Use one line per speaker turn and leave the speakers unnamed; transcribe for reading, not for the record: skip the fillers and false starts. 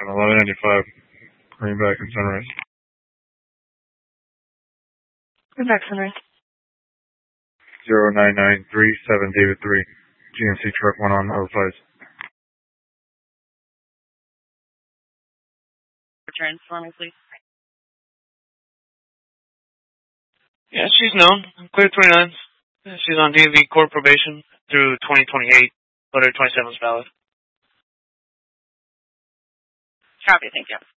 on 1195 Greenback and Sunrise.
Greenback Sunrise.
09937 David 3. GMC truck 1 on 05s.
Returns for me, please.
Yeah, she's known. Clear 29s. She's on DMV court probation through 2028, but her 27 is valid.
Copy, thank you.